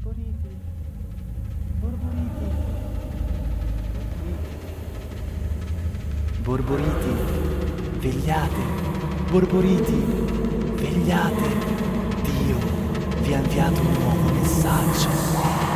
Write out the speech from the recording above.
Borboriti. Borboriti. Borboriti. Vegliate. Borboriti. Vegliate. Dio vi ha inviato un nuovo messaggio.